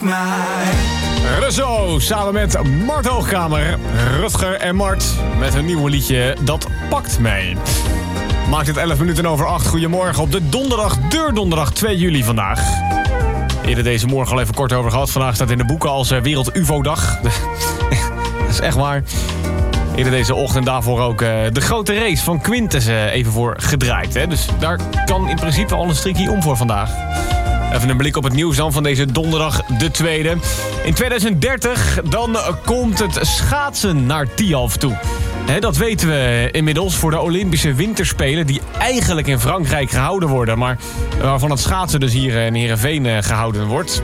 mij. Rezo, samen met Mart Hoogkamer, Rutger en Mart met hun nieuwe liedje Dat Pakt Mij. Maakt het 11 minuten over 8. Goedemorgen op de deurdonderdag 2 juli vandaag. Eerder deze morgen al even kort over gehad. Vandaag staat in de boeken als Wereld UFO-dag. Dat is echt waar. Eerder deze ochtend daarvoor ook de grote race van Quintus even voor gedraaid. Hè? Dus daar kan in principe al een strikkie om voor vandaag. Even een blik op het nieuws dan van deze donderdag de 2e. In 2030 dan komt het schaatsen naar Tialf toe. Dat weten we inmiddels voor de Olympische Winterspelen... die eigenlijk in Frankrijk gehouden worden... maar waarvan het schaatsen dus hier in Heerenveen gehouden wordt.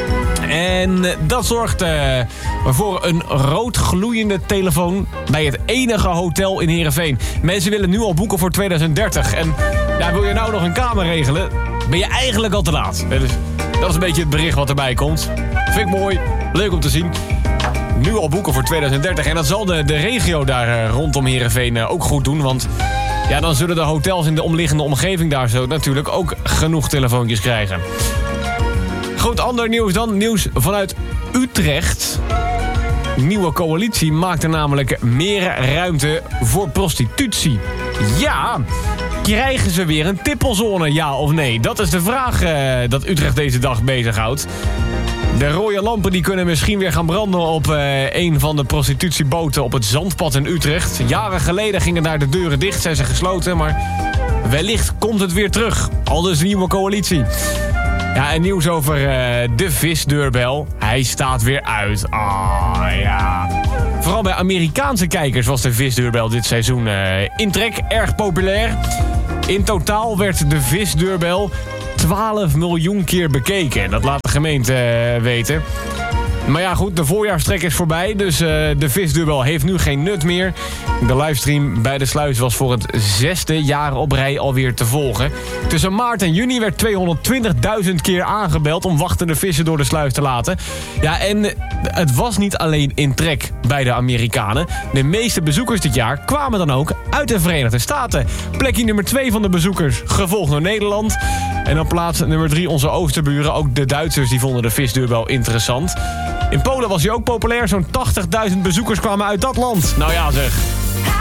En dat zorgt voor een rood gloeiende telefoon... bij het enige hotel in Heerenveen. Mensen willen nu al boeken voor 2030. En wil je nou nog een kamer regelen... ben je eigenlijk al te laat. Dus dat is een beetje het bericht wat erbij komt. Vind ik mooi. Leuk om te zien. Nu al boeken voor 2030. En dat zal de regio daar rondom Heerenveen ook goed doen. Want dan zullen de hotels in de omliggende omgeving daar zo natuurlijk ook genoeg telefoontjes krijgen. Goed, ander nieuws dan. Nieuws vanuit Utrecht. Nieuwe coalitie maakt er namelijk meer ruimte voor prostitutie. Ja, krijgen ze weer een tippelzone, ja of nee? Dat is de vraag dat Utrecht deze dag bezighoudt. De rode lampen die kunnen misschien weer gaan branden op een van de prostitutieboten op het Zandpad in Utrecht. Jaren geleden gingen daar de deuren dicht, zijn ze gesloten, maar wellicht komt het weer terug. Aldus de nieuwe coalitie. Ja, en nieuws over de visdeurbel. Hij staat weer uit. Ja. Vooral bij Amerikaanse kijkers was de visdeurbel dit seizoen in trek erg populair. In totaal werd de visdeurbel 12 miljoen keer bekeken. Dat laat de gemeente weten. Maar ja, goed, de voorjaarstrek is voorbij, dus de visdeurbel heeft nu geen nut meer. De livestream bij de sluis was voor het 6e jaar op rij alweer te volgen. Tussen maart en juni werd 220.000 keer aangebeld om wachtende vissen door de sluis te laten. Ja, en het was niet alleen in trek bij de Amerikanen. De meeste bezoekers dit jaar kwamen dan ook uit de Verenigde Staten. Plekje nummer 2 van de bezoekers, gevolgd door Nederland. En op plaats nummer 3 onze oosterburen. Ook de Duitsers die vonden de visdeurbel interessant. In Polen was hij ook populair. Zo'n 80.000 bezoekers kwamen uit dat land. Nou ja zeg.